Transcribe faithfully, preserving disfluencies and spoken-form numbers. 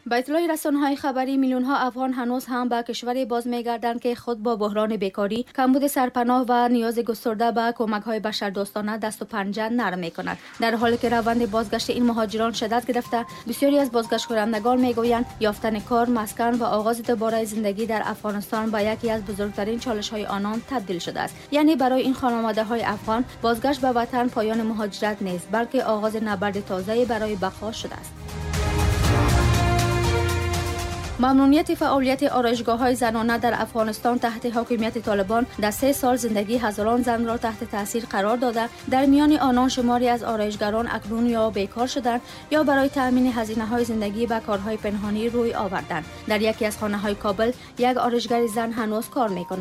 به اطلاع رسانه‌های خبری میلیون‌ها افغان هنوز هم به کشوری باز می‌گردند که خود با بحران بیکاری، کمبود سرپناه و نیاز گسترده به کمک‌های بشردوستانه دست و پنجه نرم می‌کند. در حالی که روند بازگشت این مهاجران شدت گرفته، بسیاری از بازگشت کنندگان می‌گویند یافتن کار، مسکن و آغاز دوباره زندگی در افغانستان به یکی از بزرگترین چالش‌های آنان تبدیل شده است. یعنی برای این خانواده‌های افغان بازگشت به وطن پایان مهاجرت نیست، بلکه آغاز نبرد تازه‌ای برای بقا شده است. ممنوعیت فعالیت آرایشگاه‌های زنانه در افغانستان تحت حاکمیت طالبان در سه سال زندگی هزاران زن را تحت تاثیر قرار داده، در میان آنان شماری از آرایشگران اکنون یا بیکار شدند یا برای تأمین هزینه‌های زندگی به کارهای پنهانی روی آوردند. در یکی از خانه‌های کابل یک آرایشگر زن هنوز کار می‌کند.